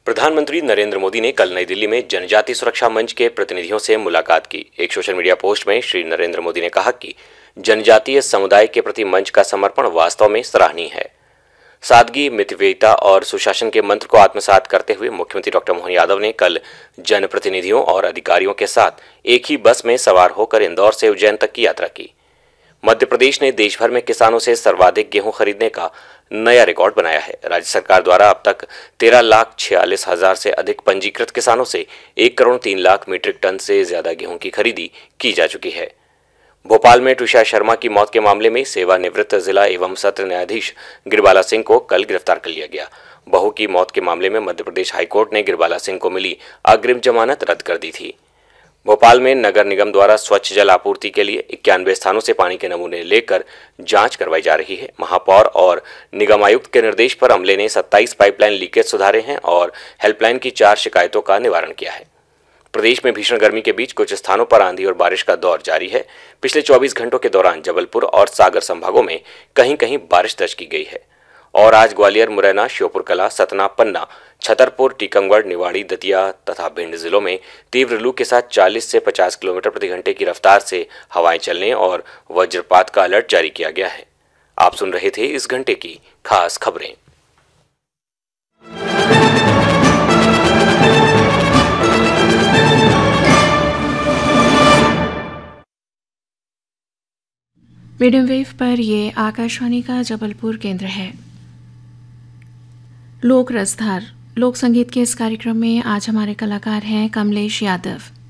प्रधानमंत्री नरेंद्र मोदी ने कल नई दिल्ली में जनजातीय सुरक्षा मंच के प्रतिनिधियों से मुलाकात की। एक सोशल मीडिया पोस्ट में श्री नरेंद्र मोदी ने कहा कि जनजातीय समुदाय के प्रति मंच का समर्पण वास्तव में सराहनीय है। सादगी, मितव्ययिता और सुशासन के मंत्र को आत्मसात करते हुए मुख्यमंत्री डॉक्टर मोहन यादव ने कल जनप्रतिनिधियों और अधिकारियों के साथ एक ही बस में सवार होकर इंदौर से उज्जैन तक की यात्रा की। मध्य प्रदेश ने देश भर में किसानों से सर्वाधिक गेहूं खरीदने का नया रिकॉर्ड बनाया है। राज्य सरकार द्वारा अब तक 13,46,000 से अधिक पंजीकृत किसानों से 1 करोड़ 3 लाख मीट्रिक टन से ज्यादा गेहूं की खरीदी की जा चुकी है। भोपाल में तुषार शर्मा की मौत के मामले में सेवानिवृत्त जिला एवं सत्र न्यायाधीश गिरबाला सिंह को कल गिरफ्तार कर लिया गया। बहू की मौत के मामले में मध्य प्रदेश हाईकोर्ट ने गिरबाला सिंह को मिली अग्रिम जमानत रद्द कर दी थी। भोपाल में नगर निगम द्वारा स्वच्छ जल आपूर्ति के लिए 91 स्थानों से पानी के नमूने लेकर जांच करवाई जा रही है। महापौर और निगम आयुक्त के निर्देश पर अमले ने 27 पाइपलाइन लीकेज सुधारे हैं और हेल्पलाइन की 4 शिकायतों का निवारण किया है। प्रदेश में भीषण गर्मी के बीच कुछ स्थानों पर आंधी और बारिश का दौर जारी है। पिछले 24 घंटों के दौरान जबलपुर और सागर संभागों में कहीं कहीं बारिश दर्ज की गई है। और आज ग्वालियर, मुरैना, श्योपुर कला, सतना, पन्ना, छतरपुर, टीकमगढ़, निवाड़ी, दतिया तथा भिंड जिलों में तीव्र लू के साथ 40 से 50 किलोमीटर प्रति घंटे की रफ्तार से हवाएं चलने और वज्रपात का अलर्ट जारी किया गया है। आप सुन रहे थे इस घंटे की खास खबरें। मीडियम वेव पर ये आकाशवाणी का जबलपुर केंद्र है। लोक रसधार लोक संगीत के इस कार्यक्रम में आज हमारे कलाकार हैं कमलेश यादव।